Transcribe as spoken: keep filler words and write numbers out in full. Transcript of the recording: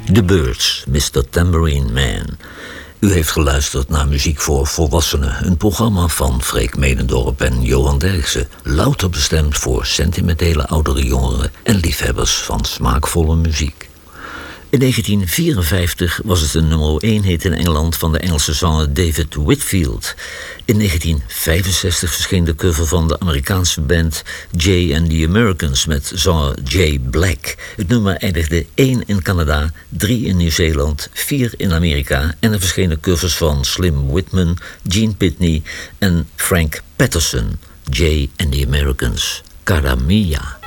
The Byrds, mister Tambourine Man. U heeft geluisterd naar Muziek voor Volwassenen, een programma van Freek Medendorp en Johan Derksen, louter bestemd voor sentimentele oudere jongeren en liefhebbers van smaakvolle muziek. In negentien vierenvijftig was het een nummer één hit in Engeland van de Engelse zanger David Whitfield. In negentien vijfenzestig verscheen de cover van de Amerikaanse band Jay and the Americans met zanger Jay Black. Het nummer eindigde één in Canada, drie in Nieuw-Zeeland, vier in Amerika en er verschenen covers van Slim Whitman, Gene Pitney en Frank Patterson. Jay and the Americans, Cara Mia.